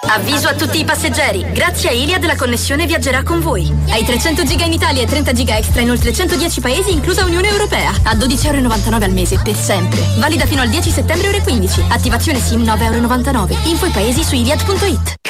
Avviso a tutti i passeggeri, grazie a Iliad la connessione viaggerà con voi. Hai 300 giga in Italia e 30 giga extra in oltre 110 paesi, inclusa Unione Europea. A 12,99 € al mese, per sempre. Valida fino al 10 settembre ore 15. Attivazione SIM 9,99 €. Info e paesi su iliad.it.